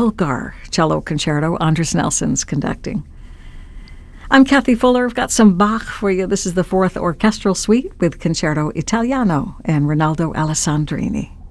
Elgar Cello Concerto. Andres Nelson's conducting. I'm Kathy Fuller. I've got some Bach for you. This is the Fourth Orchestral Suite with Concerto Italiano and Rinaldo Alessandrini.